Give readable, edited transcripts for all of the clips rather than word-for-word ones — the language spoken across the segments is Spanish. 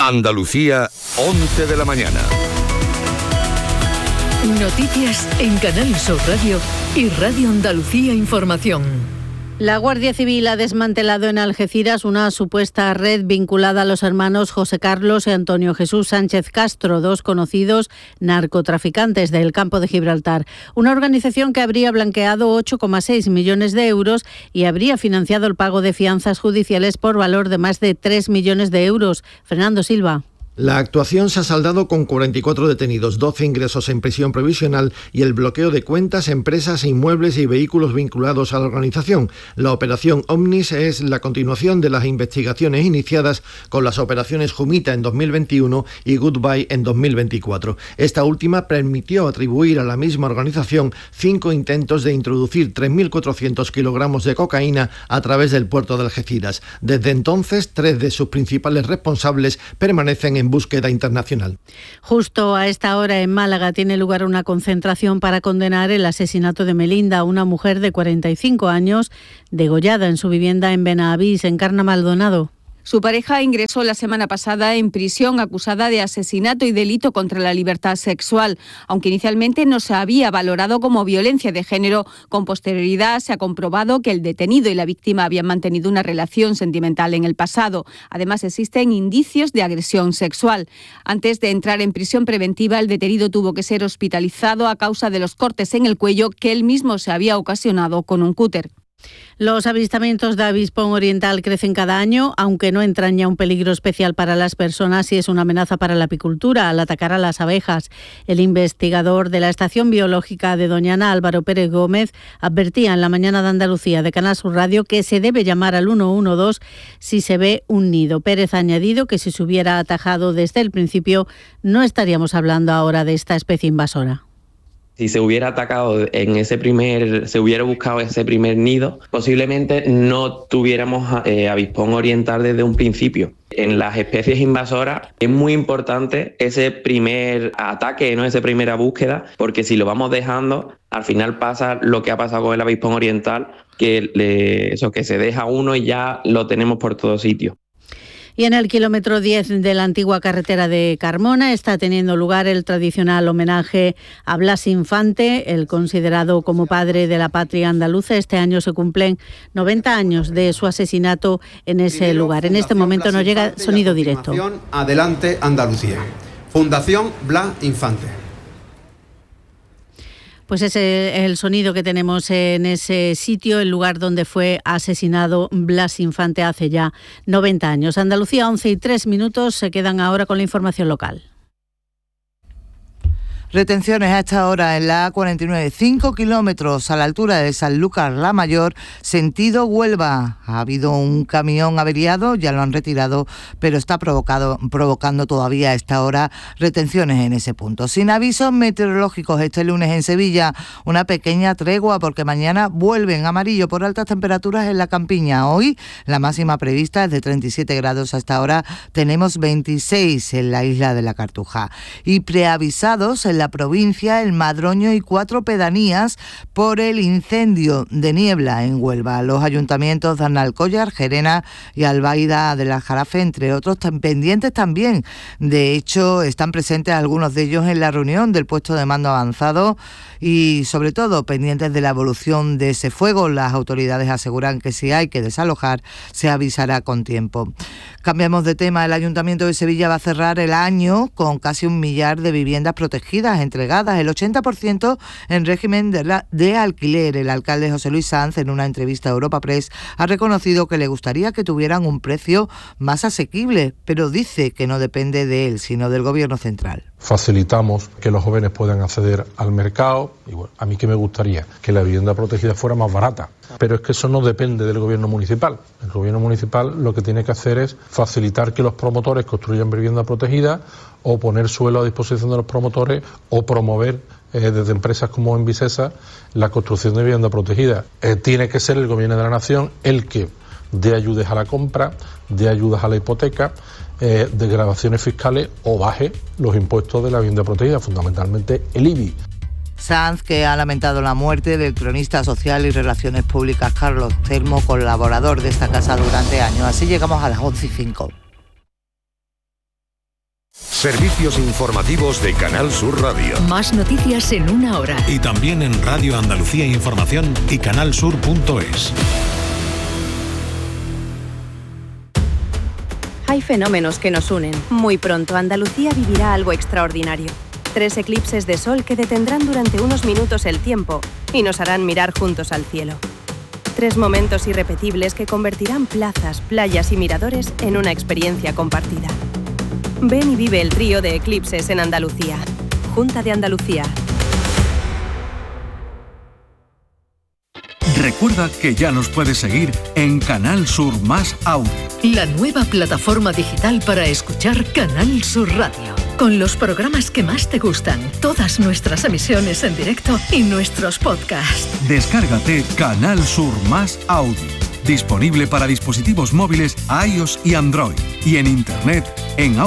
Andalucía, 11 de la mañana. Noticias en Canal Sur Radio y Radio Andalucía Información. La Guardia Civil ha desmantelado en Algeciras una supuesta red vinculada a los hermanos José Carlos y Antonio Jesús Sánchez Castro, dos conocidos narcotraficantes del Campo de Gibraltar. Una organización que habría blanqueado 8,6 millones de euros y habría financiado el pago de fianzas judiciales por valor de más de 3 millones de euros. Fernando Silva. La actuación se ha saldado con 44 detenidos, 12 ingresos en prisión provisional y el bloqueo de cuentas, empresas, inmuebles y vehículos vinculados a la organización. La operación Omnis es la continuación de las investigaciones iniciadas con las operaciones Jumita en 2021 y Goodbye en 2024. Esta última permitió atribuir a la misma organización 5 intentos de introducir 3.400 kilogramos de cocaína a través del puerto de Algeciras. Desde entonces, 3 de sus principales responsables permanecen en búsqueda internacional. Justo a esta hora en Málaga tiene lugar una concentración para condenar el asesinato de Melinda, una mujer de 45 años degollada en su vivienda en Benavís, en Carna Maldonado. Su pareja ingresó la semana pasada en prisión acusada de asesinato y delito contra la libertad sexual. Aunque inicialmente no se había valorado como violencia de género, con posterioridad se ha comprobado que el detenido y la víctima habían mantenido una relación sentimental en el pasado. Además, existen indicios de agresión sexual. Antes de entrar en prisión preventiva, el detenido tuvo que ser hospitalizado a causa de los cortes en el cuello que él mismo se había ocasionado con un cúter. Los avistamientos de avispón oriental crecen cada año, aunque no entraña un peligro especial para las personas y es una amenaza para la apicultura al atacar a las abejas. El investigador de la Estación Biológica de Doñana, Álvaro Pérez Gómez, advertía en la mañana de Andalucía de Canal Sur Radio que se debe llamar al 112 si se ve un nido. Pérez ha añadido que si se hubiera atajado desde el principio no estaríamos hablando ahora de esta especie invasora. Si se hubiera atacado se hubiera buscado ese primer nido, posiblemente no tuviéramos avispón oriental desde un principio. En las especies invasoras es muy importante ese primer ataque, no esa primera búsqueda, porque si lo vamos dejando, al final pasa lo que ha pasado con el avispón oriental, que se deja uno y ya lo tenemos por todos sitios. Y en el kilómetro 10 de la antigua carretera de Carmona está teniendo lugar el tradicional homenaje a Blas Infante, el considerado como padre de la patria andaluza. Este año se cumplen 90 años de su asesinato en ese lugar. En este momento nos llega sonido directo. Adelante Andalucía. Fundación Blas Infante. Pues ese es el sonido que tenemos en ese sitio, el lugar donde fue asesinado Blas Infante hace ya 90 años. Andalucía, 11:03, se quedan ahora con la información local. Retenciones a esta hora en la A49, 5 kilómetros a la altura de Sanlúcar la Mayor, sentido Huelva. Ha habido un camión averiado, ya lo han retirado, pero está provocando todavía a esta hora retenciones en ese punto. Sin avisos meteorológicos este lunes en Sevilla, una pequeña tregua porque mañana vuelven amarillo por altas temperaturas en la campiña. Hoy la máxima prevista es de 37 grados, hasta ahora tenemos 26 en la isla de la Cartuja. Y preavisados en la provincia, El Madroño y 4 pedanías por el incendio de niebla en Huelva. Los ayuntamientos de Alcollar, Gerena y Albaida del Aljarafe, entre otros, pendientes también. De hecho, están presentes algunos de ellos en la reunión del puesto de mando avanzado y, sobre todo, pendientes de la evolución de ese fuego. Las autoridades aseguran que si hay que desalojar, se avisará con tiempo. Cambiamos de tema. El Ayuntamiento de Sevilla va a cerrar el año con casi 1 millar de viviendas protegidas entregadas, el 80% en régimen de alquiler. El alcalde José Luis Sanz, en una entrevista a Europa Press, ha reconocido que le gustaría que tuvieran un precio más asequible, pero dice que no depende de él, sino del Gobierno central. Facilitamos que los jóvenes puedan acceder al mercado y bueno, a mí que me gustaría que la vivienda protegida fuera más barata, pero es que eso no depende del Gobierno municipal. El Gobierno municipal lo que tiene que hacer es facilitar que los promotores construyan vivienda protegida o poner suelo a disposición de los promotores o promover desde empresas como Envisesa la construcción de vivienda protegida. Tiene que ser el Gobierno de la Nación el que dé ayudas a la compra, dé ayudas a la hipoteca, desgravaciones fiscales o baje los impuestos de la vivienda protegida, fundamentalmente el IBI. Sanz, que ha lamentado la muerte del cronista social y relaciones públicas Carlos Telmo, colaborador de esta casa durante años. Así llegamos a las 11:05. Servicios informativos de Canal Sur Radio. Más noticias en una hora. Y también en Radio Andalucía Información y canalsur.es. Hay fenómenos que nos unen. Muy pronto Andalucía vivirá algo extraordinario. 3 eclipses de sol que detendrán durante unos minutos el tiempo y nos harán mirar juntos al cielo. 3 momentos irrepetibles que convertirán plazas, playas y miradores en una experiencia compartida. Ven y vive el trío de eclipses en Andalucía. Junta de Andalucía. Recuerda que ya nos puedes seguir en Canal Sur Más Audio. La nueva plataforma digital para escuchar Canal Sur Radio. Con los programas que más te gustan, todas nuestras emisiones en directo y nuestros podcasts. Descárgate Canal Sur Más Audio. Disponible para dispositivos móviles iOS y Android. Y en internet en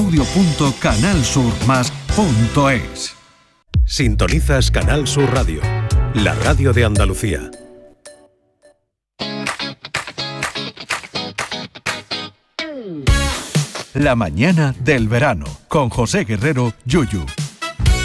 audio.canalsurmas.es. Sintonizas Canal Sur Radio, la radio de Andalucía. La mañana del verano, con José Guerrero, Yuyu.